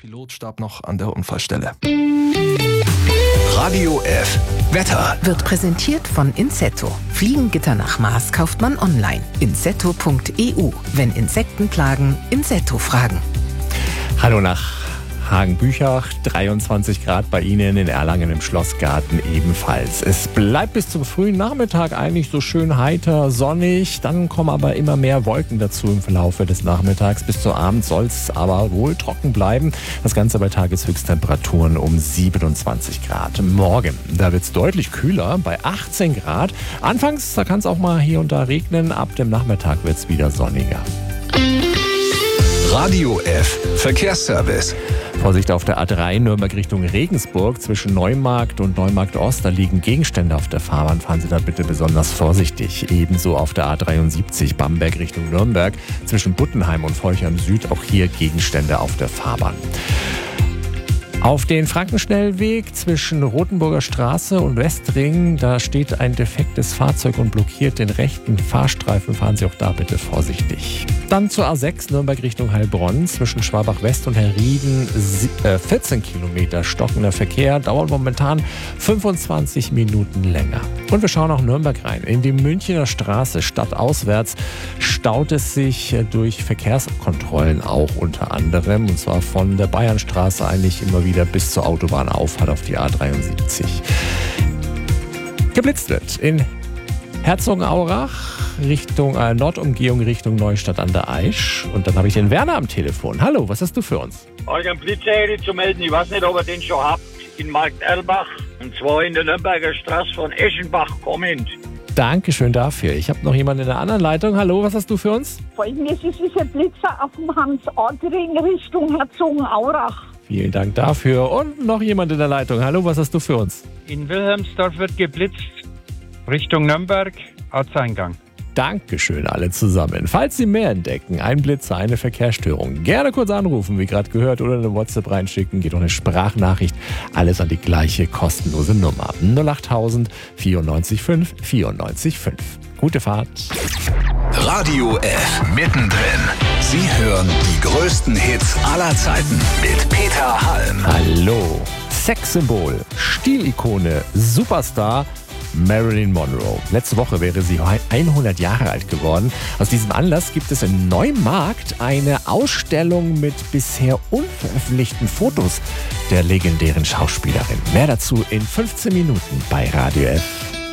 Pilot starb noch an der Unfallstelle. Radio F Wetter Wird präsentiert von Insetto. Fliegengitter nach Maß kauft man online. Insetto.eu. Wenn Insekten plagen, Insetto fragen. Hallo nach Hagen-Büchach, 23 Grad bei Ihnen, in Erlangen im Schlossgarten ebenfalls. Es bleibt bis zum frühen Nachmittag eigentlich so schön heiter, sonnig, dann kommen aber immer mehr Wolken dazu im Verlaufe des Nachmittags. Bis zum Abend soll es aber wohl trocken bleiben. Das Ganze bei Tageshöchsttemperaturen um 27 Grad. Morgen, da wird es deutlich kühler, bei 18 Grad. Anfangs, da kann es auch mal hier und da regnen, ab dem Nachmittag wird es wieder sonniger. Radio F Verkehrsservice. Vorsicht auf der A3 Nürnberg Richtung Regensburg. Zwischen Neumarkt und Neumarkt Ost, da liegen Gegenstände auf der Fahrbahn. Fahren Sie da bitte besonders vorsichtig. Ebenso auf der A73 Bamberg Richtung Nürnberg. Zwischen Buttenheim und Forchheim Süd, auch hier Gegenstände auf der Fahrbahn. Auf den Frankenschnellweg zwischen Rothenburger Straße und Westring, da steht ein defektes Fahrzeug und blockiert den rechten Fahrstreifen. Fahren Sie auch da bitte vorsichtig. Dann zur A6 Nürnberg Richtung Heilbronn. Zwischen Schwabach West und Herrieden 14 Kilometer stockender Verkehr. Dauert momentan 25 Minuten länger. Und wir schauen auch Nürnberg rein. In die Münchener Straße stadtauswärts staut es sich durch Verkehrskontrollen auch unter anderem. Und zwar von der Bayernstraße eigentlich immer wieder bis zur Autobahnauffahrt auf die A73. Geblitzt wird in Herzogenaurach Richtung Nordumgehung Richtung Neustadt an der Aisch. Und dann habe ich den Werner am Telefon. Hallo, was hast du für uns? Einen Blitzer hätte ich zu melden. Ich weiß nicht, ob ihr den schon habt. In Markt Erlbach. Und zwar in der Nürnberger Straße von Eschenbach kommend. Dankeschön dafür. Ich habe noch jemanden in der anderen Leitung. Hallo, was hast du für uns? Folgendes ist ein Blitzer auf dem Hans-Adring Richtung Herzogenaurach. Vielen Dank dafür. Und noch jemand in der Leitung. Hallo, was hast du für uns? In Wilhelmsdorf wird geblitzt, Richtung Nürnberg, Ortseingang. Dankeschön alle zusammen. Falls Sie mehr entdecken, ein Blitzer, eine Verkehrsstörung, gerne kurz anrufen, wie gerade gehört, oder eine WhatsApp reinschicken, geht auch eine Sprachnachricht. Alles an die gleiche kostenlose Nummer. 08000 94 5 94 5. Gute Fahrt. Radio F mittendrin. Sie hören die größten Hits aller Zeiten mit Peter Halm. Hallo. Sexsymbol, Stilikone, Superstar, Marilyn Monroe. Letzte Woche wäre sie 100 Jahre alt geworden. Aus diesem Anlass gibt es in Neumarkt eine Ausstellung mit bisher unveröffentlichten Fotos der legendären Schauspielerin. Mehr dazu in 15 Minuten bei Radio F.